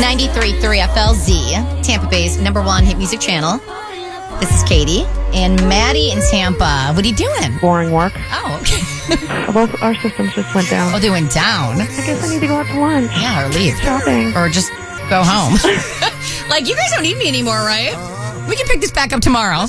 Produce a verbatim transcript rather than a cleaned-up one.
ninety-three point three F L Z, Tampa Bay's number one hit music channel. This is Katie and Maddie in Tampa. What are you doing? Boring work. Oh, okay. Both our systems just went down. Oh, they went down? I guess I need to go out to lunch. Yeah, or leave. Shopping. Or just go home. Like, you guys don't need me anymore, right? We can pick this back up tomorrow.